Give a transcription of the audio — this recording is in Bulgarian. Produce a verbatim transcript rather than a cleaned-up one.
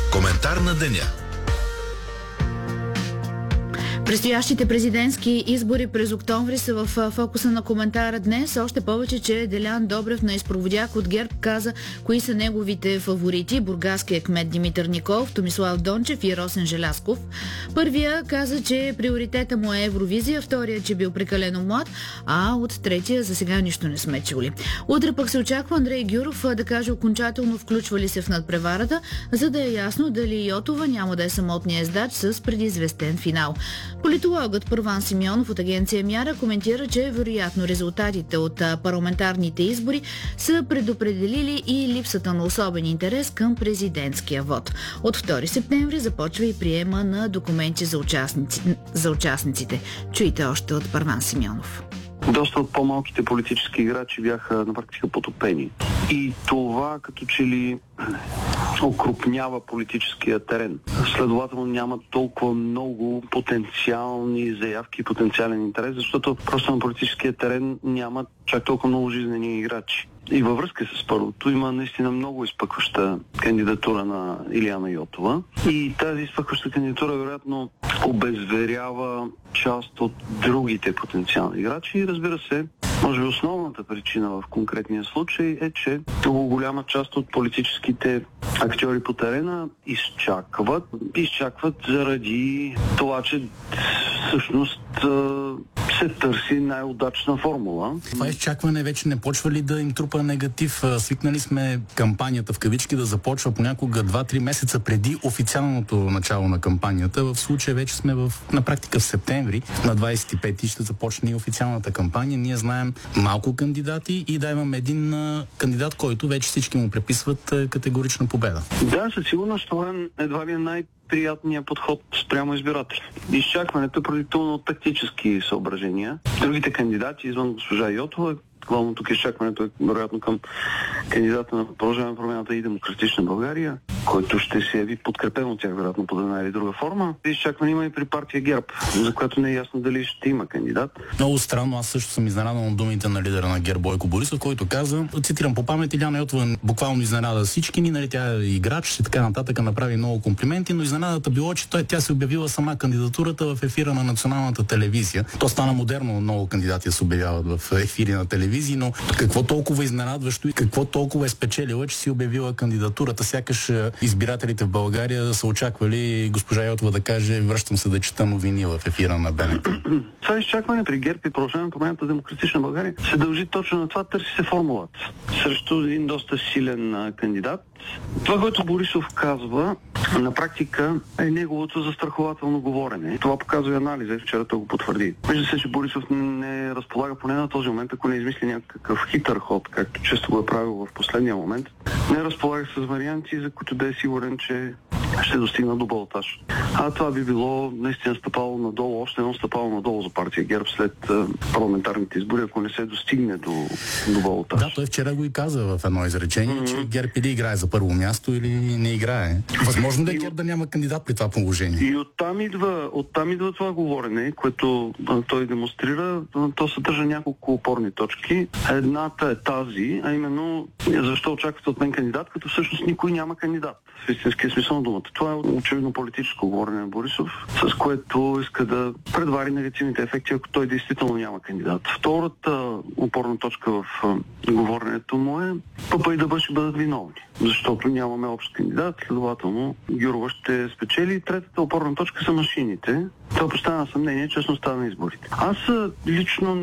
Коментар на деня. Предстоящите президентски избори през октомври са в фокуса на коментара днес. Още повече, че Делян Добрев на изпроводяк от ГЕРБ каза кои са неговите фаворити. Бургаският кмет Димитър Николов, Томислав Дончев и Росен Желязков. Първия каза, че приоритета му е Евровизия, втория, че бил прекалено млад, а от третия за сега нищо не сме чули. Утре пък се очаква Андрей Гюров да каже окончателно включва ли се в надпреварата, за да е ясно дали Йотова няма да е самотния ездач с предизвестен финал. Политологът Първан Симеонов от агенция Мяра коментира, че вероятно резултатите от парламентарните избори са предопределили и липсата на особен интерес към президентския вод. От втори септември започва и приема на документи за, участници, за участниците. Чуйте още от Първан Симеонов. Доста от по-малките политически играчи бяха на практика потопени. И това като че ли окрупнява политическия терен. Следователно няма толкова много потенциални заявки и потенциален интерес, защото просто на политическия терен няма чак толкова много жизнени играчи. И във връзка с първото има наистина много изпъкваща кандидатура на Илияна Йотова. И тази изпъкваща кандидатура вероятно обезверява част от другите потенциални играчи. И разбира се, може би основната причина в конкретния случай е, че много голяма част от политическите актьори по терена изчакват. Изчакват заради това, че всъщност се търси най-удачна формула. Това изчакване вече не почва ли да им трупа негатив? Свикнали сме кампанията в кавички да започва понякога два-три месеца преди официалното начало на кампанията. В случая вече сме в, на практика в септември. На двадесет и пети ще започне и официалната кампания. Ние знаем малко кандидати и да имаме един а, кандидат, който вече всички му преписват а, категорична победа. Да, със сигурност това едва ли е най- приятният подход спрямо избиратели. Изчакването е продиктивно от тактически съображения. Другите кандидати, извън госпожа Йотова, главно тук изчакването е вероятно към кандидата на Продължаваме промяната и Демократична България, който ще се яви подкрепен от тях, вероятно под една или друга форма. Изчакване има и при партия ГЕРБ, за която не е ясно дали ще има кандидат. Много странно, аз също съм изненадан от думите на лидера на ГЕРБ Бойко Борисов, който каза, цитирам по памет, Илияна Йотова буквално изненада всички ни, нали, тя е играч и така нататък, направи много комплименти, но изненадата било, че той, тя се обявила сама кандидатурата в ефира на националната телевизия. То стана модерно, много кандидати се обявяват в ефири на телевизии, но какво толкова изненадващо и какво толкова е спечелила, че си обявила кандидатурата? Сякаш избирателите в България са очаквали госпожа Йотова да каже, връщам се да чета новини в ефира на БНТ. Това изчакване при ГЕРБ и Продължаваме промяната Демократична България се дължи точно на това, търси се формулата срещу един доста силен а, кандидат. Това, което Борисов казва, на практика е неговото застрахователно говорене. Това показва и анализа, вчера той го потвърди. Вижда се, че Борисов не разполага поне на този момент, ако не измисли някакъв хитър ход, както често го е правил в последния момент, не разполага с варианти, за които да е сигурен, че ще достигна до балотаж. А това би било наистина стъпало надолу, още едно стъпало надолу за партия ГЕРБ след а, парламентарните избори, ако не се достигне до, до балотаж. Да, той вчера го и каза в едно изречение, mm-hmm. че ГЕРБ или играе за първо място, или не играе. Възможно да е ГЕРБ да няма кандидат при това положение? И оттам идва, оттам идва това говорене, което а, той демонстрира. То съдържа няколко опорни точки. Едната е тази, а именно защо очаквате от мен кандидат, като всъщност никой няма кандидат. В истинския смисъл на думата. Това е очевидно политическо говорене на Борисов, с което иска да предвари негативните ефекти, ако той действително няма кандидат. Втората опорна точка в а, говоренето му е ПП и ДБ ще бъдат виновни, защото нямаме общ кандидат, следователно Гюрова ще спечели. Третата опорна точка са машините. Това поставя на съмнение честността на изборите. Аз лично